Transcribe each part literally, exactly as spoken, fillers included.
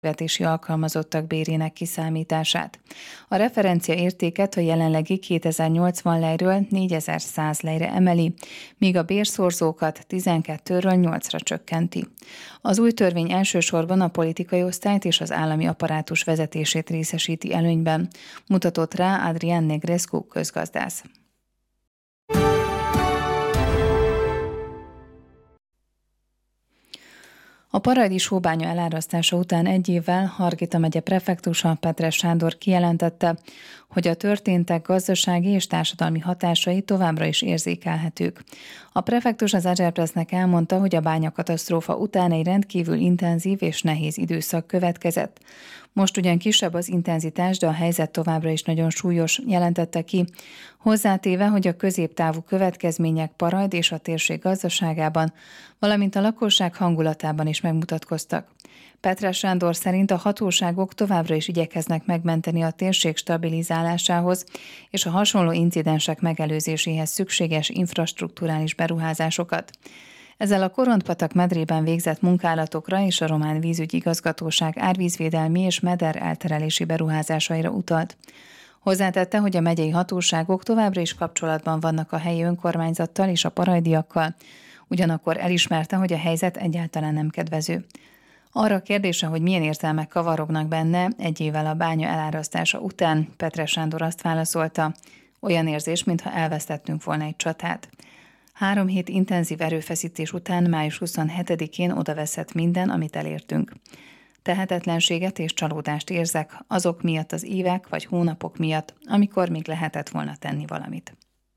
vetési alkalmazottak bérének kiszámítását. A referencia értéket a jelenlegi kétezer-nyolcvan lejről négyezer-száz lejre emeli, míg a bérszorzókat tizenkettőről nyolcra csökkenti. Az új törvény elsősorban a politikai osztályt és az állami apparátus vezetését részesíti előnyben, mutatott rá Adrián Negrescu közgazdász. A Parajdi sóbánya elárasztása után egy évvel Hargita megye prefektusa Petres Sándor kijelentette, hogy a történtek gazdasági és társadalmi hatásai továbbra is érzékelhetők. A prefektus az Agerpressnek elmondta, hogy a bányakatasztrófa után egy rendkívül intenzív és nehéz időszak következett. Most ugyan kisebb az intenzitás, de a helyzet továbbra is nagyon súlyos, jelentette ki, hozzátéve, hogy a középtávú következmények Parajd és a térség gazdaságában, valamint a lakosság hangulatában is megmutatkoztak. Petres Sándor szerint a hatóságok továbbra is igyekeznek megmenteni a térség stabilizálásához és a hasonló incidensek megelőzéséhez szükséges infrastrukturális beruházásokat. Ezzel a Korontpatak medrében végzett munkálatokra és a Román Vízügyi Igazgatóság árvízvédelmi és meder elterelési beruházásaira utalt. Hozzátette, hogy a megyei hatóságok továbbra is kapcsolatban vannak a helyi önkormányzattal és a parajdiakkal, ugyanakkor elismerte, hogy a helyzet egyáltalán nem kedvező. Arra a kérdése, hogy milyen értelmek kavarognak benne egy évvel a bánya elárasztása után, Petres Sándor azt válaszolta, olyan érzés, mintha elvesztettünk volna egy csatát. Három hét intenzív erőfeszítés után május huszonhetedikén odaveszett minden, amit elértünk. Tehetetlenséget és csalódást érzek azok miatt az évek vagy hónapok miatt, amikor még lehetett volna tenni valamit.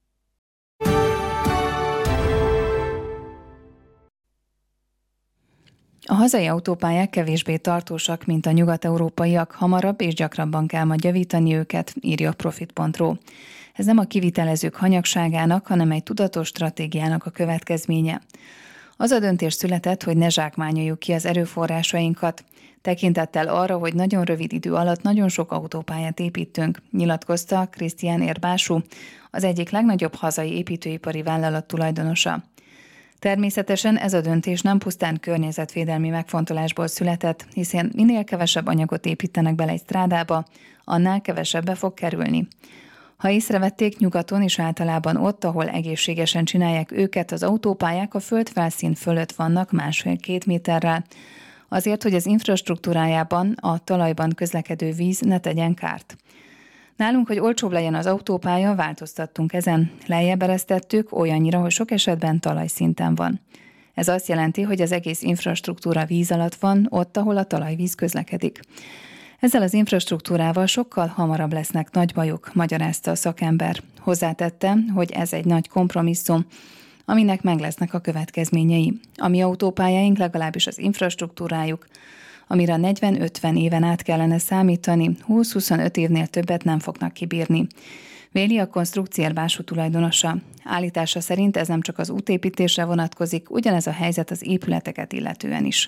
A hazai autópályák kevésbé tartósak, mint a nyugat-európaiak, hamarabb és gyakrabban kell majd javítani őket, írja a Profit pont ru. Ez nem a kivitelezők hanyagságának, hanem egy tudatos stratégiának a következménye. Az a döntés született, hogy ne zsákmányoljuk ki az erőforrásainkat, tekintettel arra, hogy nagyon rövid idő alatt nagyon sok autópályát építünk, nyilatkozta Krisztián Érbású, az egyik legnagyobb hazai építőipari vállalat tulajdonosa. Természetesen ez a döntés nem pusztán környezetvédelmi megfontolásból született, hiszen minél kevesebb anyagot építenek bele egy strádába, annál kevesebbe fog kerülni. Ha észrevették, nyugaton és általában ott, ahol egészségesen csinálják őket, az autópályák a földfelszín fölött vannak másfél-két méterrel, azért, hogy az infrastruktúrájában, a talajban közlekedő víz ne tegyen kárt. Nálunk, hogy olcsóbb legyen az autópálya, változtattunk ezen. Lejjebb eresztettük olyannyira, hogy sok esetben talajszinten van. Ez azt jelenti, hogy az egész infrastruktúra víz alatt van, ott, ahol a talajvíz közlekedik. Ezzel az infrastruktúrával sokkal hamarabb lesznek nagy bajok, magyarázta a szakember. Hozzátette, hogy ez egy nagy kompromisszum, aminek meg lesznek a következményei. A mi autópályáink, legalábbis az infrastruktúrájuk, amire negyven-ötven éven át kellene számítani, húsz-huszonöt évnél többet nem fognak kibírni. Véli a konstrukció Érbású tulajdonosa. Állítása szerint ez nem csak az útépítésre vonatkozik, ugyanez a helyzet az épületeket illetően is.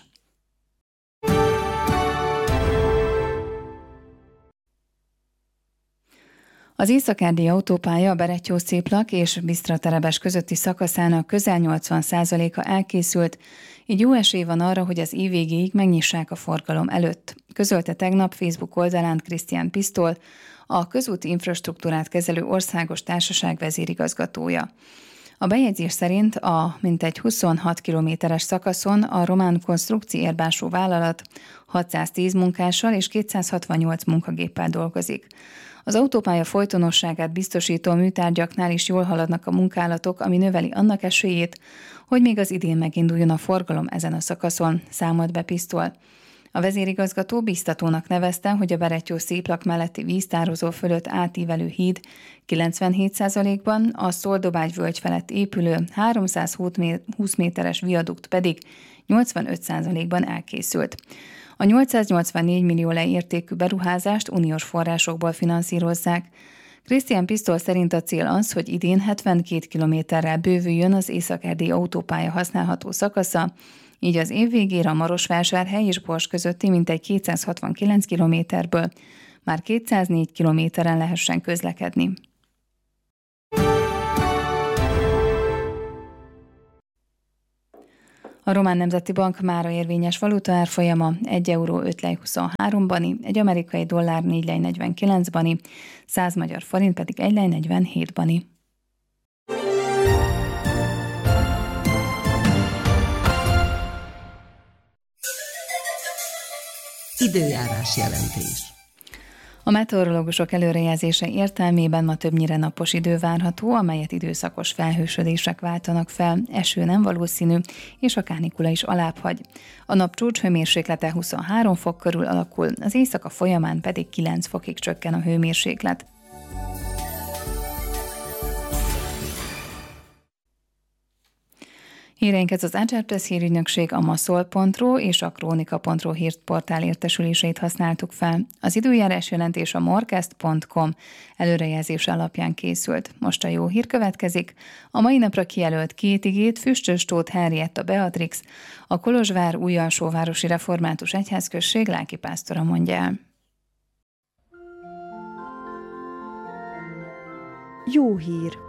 Az észak-erdélyi autópálya a Berettyó-Sziplak és Bisztra-Terebes közötti szakaszának közel nyolcvan százaléka elkészült, így jó esély van arra, hogy az év végéig megnyissák a forgalom előtt, közölte tegnap Facebook oldalán Krisztián Pisztol, a közúti infrastruktúrát kezelő országos társaság vezérigazgatója. A bejegyzés szerint a mintegy huszonhat kilométeres szakaszon a román konstrukció Érbású vállalat hatszáztíz munkással és kétszázhatvannyolc munkagéppel dolgozik. Az autópálya folytonosságát biztosító műtárgyaknál is jól haladnak a munkálatok, ami növeli annak esélyét, hogy még az idén meginduljon a forgalom ezen a szakaszon, számolt be Pisztol. A vezérigazgató biztatónak nevezte, hogy a Berettyó-Sziplak melletti víztározó fölött átívelő híd kilencvenhét százalékban, a Szoldobágy völgy felett épülő háromszázhúsz méteres viadukt pedig nyolcvanöt százalékban elkészült. A nyolcszáznyolcvannégy millió lej értékű beruházást uniós forrásokból finanszírozzák. Krisztián Pisztol szerint a cél az, hogy idén hetvenkét kilométerrel bővüljön az észak-erdélyi autópálya használható szakasza, így az év végére a Marosvásárhely és Bors közötti mintegy kétszázhatvankilenc kilométerből már kétszáznégy kilométeren lehessen közlekedni. A Román Nemzeti Bank mára érvényes valuta árfolyama egy euró öt lej huszonhárom bani, egy amerikai dollár négy lej negyvenkilenc bani, száz magyar forint pedig egy lej negyvenhét bani. Időjárás jelentés. A meteorológusok előrejelzése értelmében ma többnyire napos idő várható, amelyet időszakos felhősödések váltanak fel, eső nem valószínű, és a kánikula is alább hagy. A nap csúcshőmérséklete huszonhárom fok körül alakul, az éjszaka folyamán pedig kilenc fokig csökken a hőmérséklet. Híreinket az Ácsárpress hírügynökség, a maszol pont ru és a krónika pont ru hírportál értesüléseit használtuk fel. Az időjárás jelentés a morkest pont com előrejelzés alapján készült. Most a jó hír következik. A mai napra kijelölt két igét Füstös Tóth Henrietta Beatrix, a Kolozsvár Újalsóvárosi Református Egyházközség lelkipásztora mondja el. Jó hír!